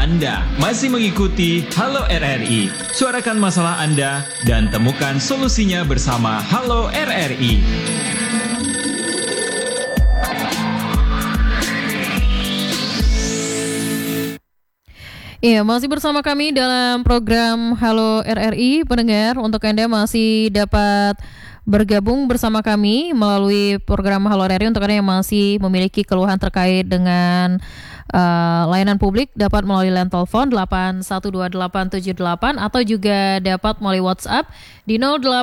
Anda masih mengikuti Halo RRI. Suarakan masalah Anda dan temukan solusinya bersama Halo RRI. Iya, masih bersama kami dalam program Halo RRI. Pendengar, untuk Anda masih dapat bergabung bersama kami melalui program Halo RRI. Untuk Anda yang masih memiliki keluhan terkait dengan layanan publik, dapat melalui line telepon 812878 atau juga dapat melalui WhatsApp di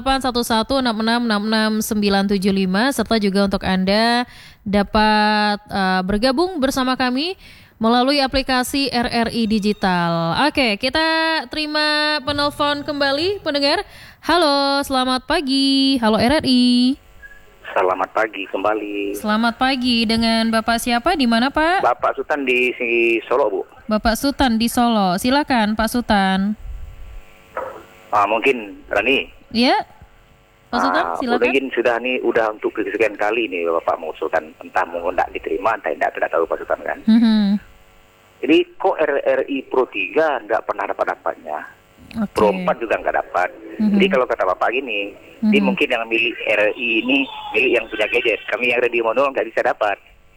081166669975, serta juga untuk Anda dapat bergabung bersama kami melalui aplikasi RRI Digital. Oke, kita terima penelpon kembali, pendengar. Halo, selamat pagi. Halo RRI. Selamat pagi kembali. Selamat pagi, dengan Bapak siapa? Di mana, Pak? Bapak Sultan di Solo, Bu. Bapak Sultan di Solo. Silakan, Pak Sultan. Mungkin Rani. Iya. Pak Sultan, silakan. Mungkin udah untuk kesekian kali nih Bapak mengusulkan, entah mau tidak diterima, entah tidak tahu Pak Sultan kan. Jadi kok RRI Pro 3 nggak pernah dapat-dapatnya. Pro 4 juga nggak dapat. Jadi kalau kata Bapak gini, ini mungkin yang milik RRI ini milik yang punya gadget. Kami yang radio manual nggak bisa dapat.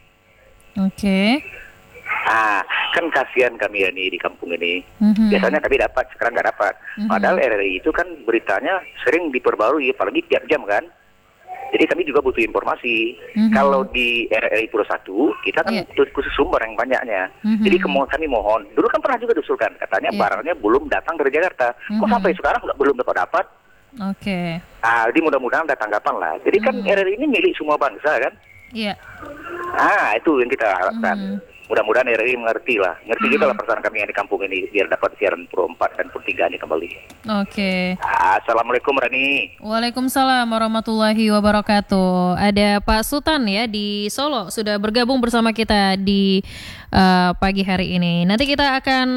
Kan kasihan kami ini di kampung ini. Biasanya kami dapat, sekarang nggak dapat. Padahal RRI itu kan beritanya sering diperbarui, apalagi tiap jam kan. Jadi kami juga butuh informasi. Kalau di RRI Pro 1, kita kan khusus sumber yang banyaknya. Jadi kami mohon, dulu kan pernah juga diusulkan, katanya barangnya belum datang dari Jakarta. Kok sampai sekarang belum dapat? Jadi mudah-mudahan ada tanggapan lah. Jadi kan RRI ini milik semua bangsa kan. Itu yang kita harapkan. Mudah-mudahan RRI mengerti juga lah perasaan kami yang di kampung ini, biar dapat siaran Pro 4 dan Pro 3 ini kembali. Assalamualaikum Rani. Waalaikumsalam warahmatullahi wabarakatuh. Ada Pak Sultan ya di Solo, sudah bergabung bersama kita di pagi hari ini. Nanti kita akan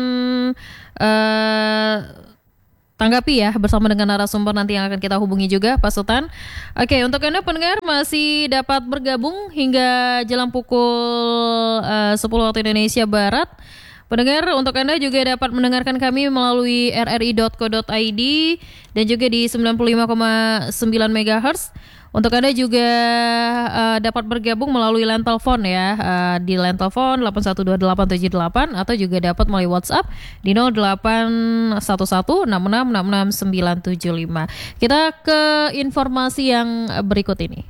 tanggapi ya bersama dengan narasumber nanti yang akan kita hubungi juga, Pak Sultan. Oke, untuk Anda pendengar masih dapat bergabung hingga jelang pukul 10 waktu Indonesia Barat. Pendengar, untuk Anda juga dapat mendengarkan kami melalui rri.co.id dan juga di 95,9 MHz. Untuk Anda juga dapat bergabung melalui line telepon ya, di line telepon 812878 atau juga dapat melalui WhatsApp di 081166669975. Kita ke informasi yang berikut ini.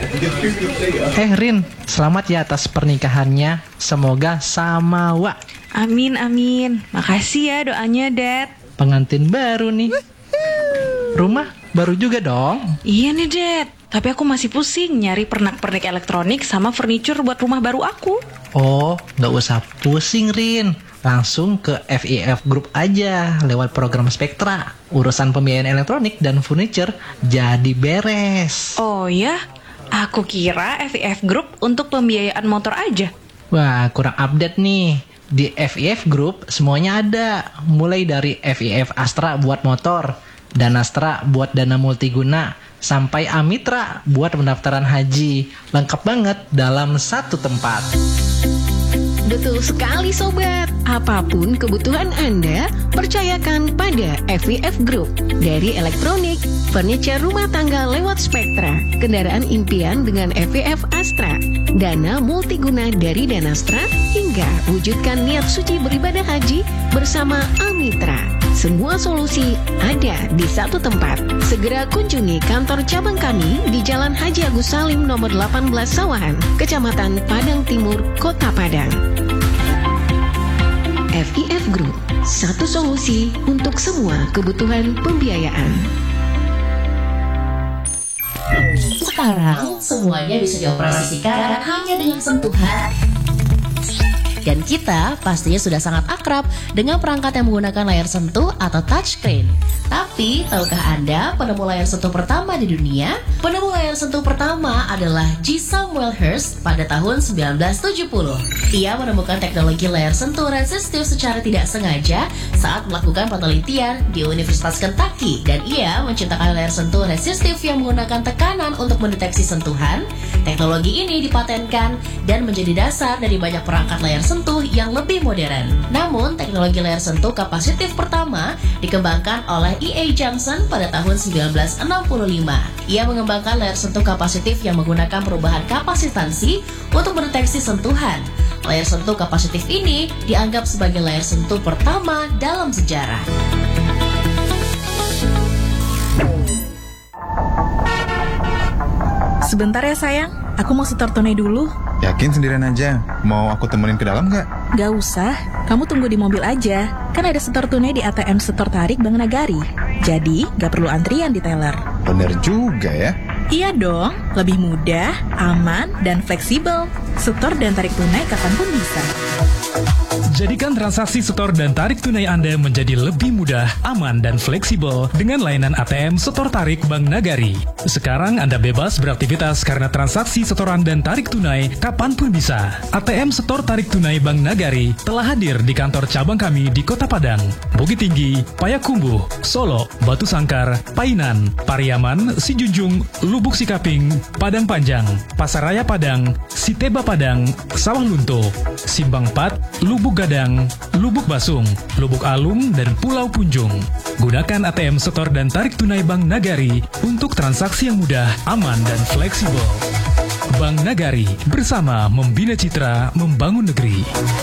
Rin, selamat ya atas pernikahannya. Semoga samawa. Amin. Makasih ya doanya, Dad. Pengantin baru nih. Rumah baru juga dong. Iya nih, Dad. Tapi aku masih pusing nyari pernak-pernik elektronik sama furniture buat rumah baru aku. Oh, gak usah pusing, Rin. Langsung ke FIF Group aja lewat program Spektra. Urusan pembiayaan elektronik dan furniture jadi beres. Oh ya? Aku kira FIF Group untuk pembiayaan motor aja. Wah, kurang update nih. Di FIF Group semuanya ada. Mulai dari FIF Astra buat motor, Danastra buat dana multiguna, sampai Amitra buat pendaftaran haji. Lengkap banget dalam satu tempat. Betul sekali sobat, apapun kebutuhan Anda, percayakan pada FIF Group. Dari elektronik, furniture rumah tangga lewat Spektra, kendaraan impian dengan FIF Astra, dana multiguna dari Danastra, hingga wujudkan niat suci beribadah haji bersama Amitra. Semua solusi ada di satu tempat. Segera kunjungi kantor cabang kami di Jalan Haji Agus Salim nomor 18 Sawahan, Kecamatan Padang Timur, Kota Padang. FIF Group, satu solusi untuk semua kebutuhan pembiayaan. Sekarang semuanya bisa dioperasikan hanya dengan sentuhan. Dan kita pastinya sudah sangat akrab dengan perangkat yang menggunakan layar sentuh atau touchscreen. Tapi, tahukah Anda penemu layar sentuh pertama di dunia? Penemu layar sentuh pertama adalah G. Samuel Hurst pada tahun 1970. Ia menemukan teknologi layar sentuh resistif secara tidak sengaja saat melakukan penelitian di Universitas Kentucky. Dan ia menciptakan layar sentuh resistif yang menggunakan tekanan untuk mendeteksi sentuhan. Teknologi ini dipatenkan dan menjadi dasar dari banyak perangkat layar sentuh sentuh yang lebih modern. Namun, teknologi layar sentuh kapasitif pertama dikembangkan oleh E.A. Johnson pada tahun 1965. Ia mengembangkan layar sentuh kapasitif yang menggunakan perubahan kapasitansi untuk mendeteksi sentuhan. Layar sentuh kapasitif ini dianggap sebagai layar sentuh pertama dalam sejarah. Sebentar ya sayang, aku mau setor tunai dulu. Yakin sendirian aja? Mau aku temenin ke dalam nggak? Gak usah, kamu tunggu di mobil aja. Kan ada setor tunai di ATM Setor Tarik Bank Nagari. Jadi, gak perlu antrian di teller. Bener juga ya. Iya dong, lebih mudah, aman, dan fleksibel. Setor dan tarik tunai kapanpun bisa. Jadikan transaksi setor dan tarik tunai Anda menjadi lebih mudah, aman, dan fleksibel dengan layanan ATM Setor Tarik Bank Nagari. Sekarang Anda bebas beraktivitas karena transaksi setoran dan tarik tunai kapanpun bisa. ATM Setor Tarik Tunai Bank Nagari telah hadir di kantor cabang kami di Kota Padang, Bukit Tinggi, Payakumbuh, Solo, Batu Sangkar, Painan, Pariaman, Sijunjung, Lubuk Sikaping, Padang Panjang, Pasaraya Padang, Siteba Padang, Sawah Lunto, Simbang 4, Lubuk Gadang, Lubuk Basung, Lubuk Alung, dan Pulau Punjung. Gunakan ATM Setor dan Tarik Tunai Bank Nagari untuk transaksi yang mudah, aman, dan fleksibel. Bank Nagari, bersama membina citra, membangun negeri.